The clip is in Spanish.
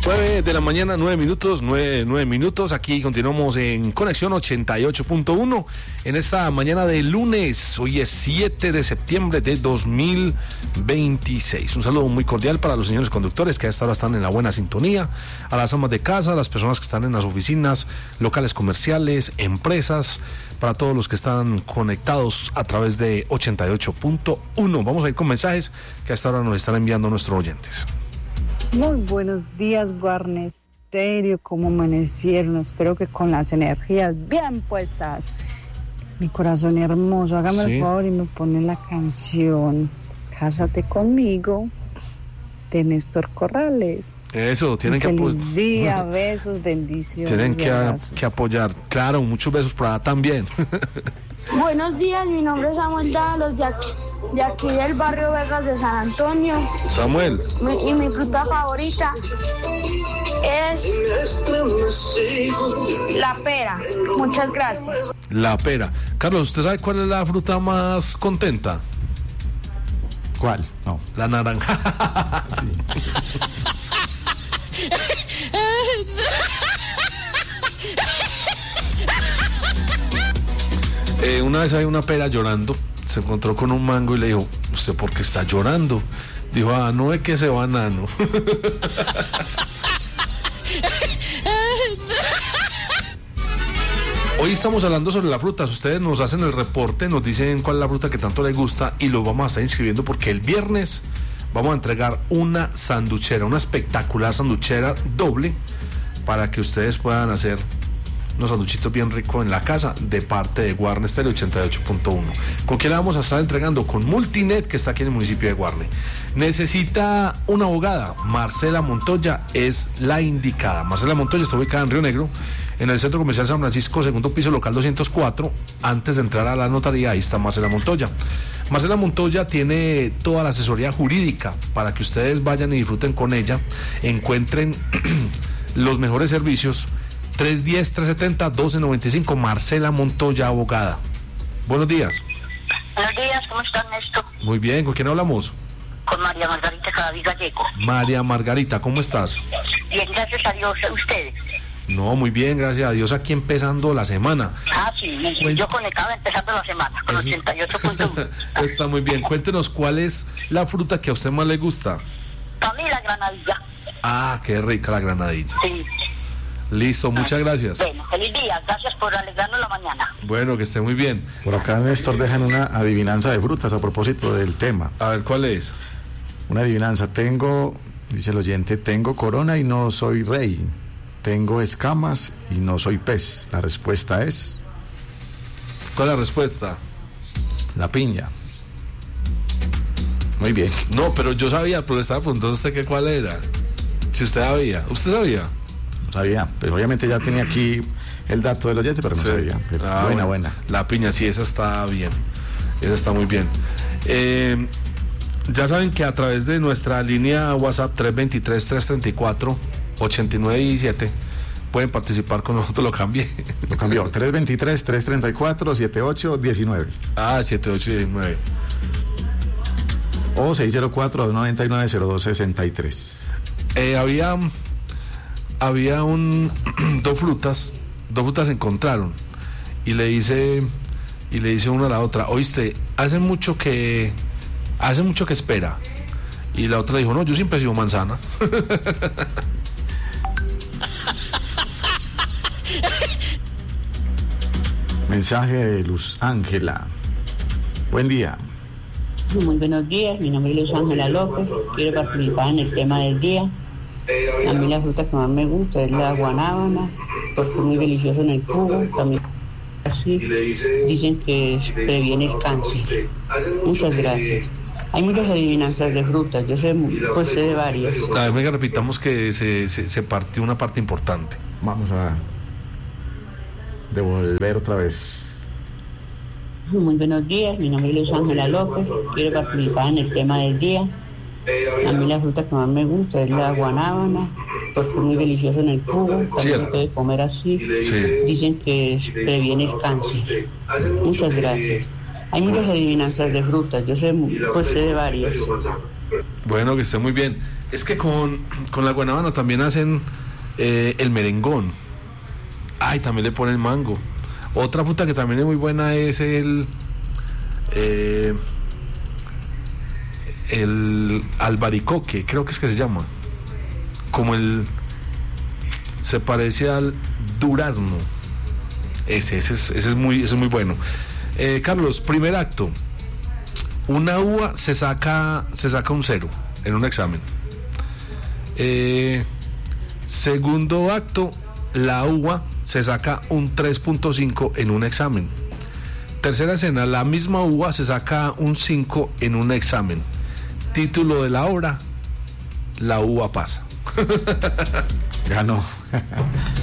9 de la mañana, 9 minutos. Aquí continuamos en Conexión 88.1 en esta mañana de lunes. Hoy es 7 de septiembre de 2026. Un saludo muy cordial para los señores conductores que a esta hora están en la buena sintonía, a las amas de casa, a las personas que están en las oficinas, locales comerciales, empresas, para todos los que están conectados a través de 88.1. Vamos a ir con mensajes que a esta hora nos están enviando nuestros oyentes. Muy buenos días, Guarne Stereo. ¿Cómo amanecieron? Espero que con las energías bien puestas. Mi corazón hermoso, hágame el favor y me pone la canción Cásate conmigo de Néstor Corrales. Eso, tienen que apoyar. Feliz día, besos, bendiciones. Tienen que apoyar. Claro, muchos besos para también. Buenos días, mi nombre es Samuel Dávalos, de aquí del barrio Vegas de San Antonio. Samuel. Y mi fruta favorita es la pera. Muchas gracias. La pera. Carlos, ¿usted sabe cuál es la fruta más contenta? ¿Cuál? No. La naranja. Sí. Una vez había una pera llorando, se encontró con un mango y le dijo: ¿usted por qué está llorando? Dijo: no es que se va nano. Hoy estamos hablando sobre las frutas. Ustedes nos hacen el reporte, nos dicen cuál es la fruta que tanto les gusta y lo vamos a estar inscribiendo porque el viernes vamos a entregar una sanduchera, una espectacular sanduchera doble para que ustedes puedan hacer unos sanduchitos bien ricos en la casa de parte de Guarne Stereo 88.1. ¿Con quién la vamos a estar entregando? Con Multinet, que está aquí en el municipio de Guarne. Necesita una abogada. Marcela Montoya es la indicada. Marcela Montoya está ubicada en Río Negro, en el Centro Comercial San Francisco, segundo piso, local 204. Antes de entrar a la notaría, ahí está Marcela Montoya. Marcela Montoya tiene toda la asesoría jurídica para que ustedes vayan y disfruten con ella, encuentren los mejores servicios. 310-370-1295, Marcela Montoya, abogada. Buenos días. Buenos días, ¿cómo están, Néstor? Muy bien, ¿con quién hablamos? Con María Margarita Cadavid Gallego. María Margarita, ¿cómo estás? Bien, gracias a Dios. ¿Ustedes? No, muy bien, gracias a Dios, aquí empezando la semana. Sí, yo conectaba empezando la semana con 88.1. Está muy bien, cuéntenos cuál es la fruta que a usted más le gusta. Para mí la granadilla. Qué rica la granadilla. Sí. Listo, muchas gracias. Bueno, feliz día, gracias por alegrarnos la mañana. Bueno, que esté muy bien. Por acá Néstor dejan una adivinanza de frutas a propósito del tema. A ver, ¿cuál es? Una adivinanza. Dice el oyente, tengo corona y no soy rey. Tengo escamas y no soy pez. La respuesta es... ¿Cuál es la respuesta? La piña. Muy bien. No, pero yo sabía, pero le estaba preguntando a usted que cuál era. Si usted sabía. ¿Usted sabía? Sabía, pero obviamente ya tenía aquí el dato del oyente, pero no sabía. Pero buena. La piña, sí, esa está bien. Esa está muy bien. Ya saben que a través de nuestra línea WhatsApp 323-334-8917 pueden participar con nosotros. Lo cambié. Lo cambió. 323-334-7819. 7819. O 604-299-0263. Había dos frutas se encontraron y le dice una a la otra: oíste, hace mucho que espera. Y la otra dijo: no, yo siempre he sido manzana. Mensaje de Luz Ángela. Buen día. Muy buenos días, mi nombre es Luz Ángela López. Quiero participar en el tema del día. A mí la fruta que más me gusta es la guanábana, porque es muy delicioso en el jugo. También así dicen que previene el cáncer. Muchas gracias. Hay muchas adivinanzas de frutas, yo sé de varias. A ver, repitamos que se partió una parte importante. Vamos a devolver otra vez. Muy buenos días, mi nombre es Luz Ángela López. Quiero participar en el tema del día. A mí la fruta que más me gusta es la guanábana, porque es muy delicioso en el jugo. También se puede comer así. Dicen que previene el cáncer. Muchas gracias. Hay muchas adivinanzas de frutas, yo sé de varias. Bueno, que esté muy bien. Es que con la guanábana también hacen el merengón. Ay, también le ponen mango. Otra fruta que también es muy buena es el albaricoque, creo que es que se llama. Como se parece al durazno. Ese es muy bueno. Carlos, primer acto. Una uva se saca un 0 en un examen. Segundo acto, la uva se saca un 3.5 en un examen. Tercera escena, la misma uva se saca un 5 en un examen. Título de la obra: La uva pasa. Ganó.